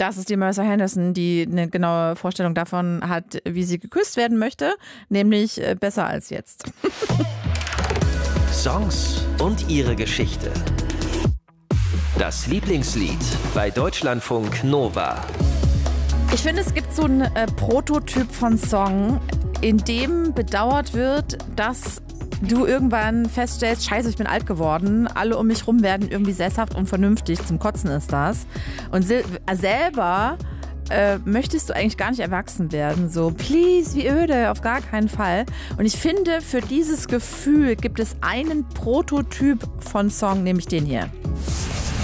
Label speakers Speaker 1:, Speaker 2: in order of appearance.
Speaker 1: Das ist die Mercer Henderson, die eine genaue Vorstellung davon hat, wie sie geküsst werden möchte, nämlich besser als jetzt.
Speaker 2: Songs und ihre Geschichte. Das Lieblingslied bei Deutschlandfunk Nova.
Speaker 1: Ich finde, es gibt so einen Prototyp von Song, in dem bedauert wird, dass du irgendwann feststellst, scheiße, ich bin alt geworden, alle um mich rum werden irgendwie sesshaft und vernünftig, zum Kotzen ist das. Und selber möchtest du eigentlich gar nicht erwachsen werden, so please, wie öde, auf gar keinen Fall. Und ich finde, für dieses Gefühl gibt es einen Prototyp von Song, nämlich den hier.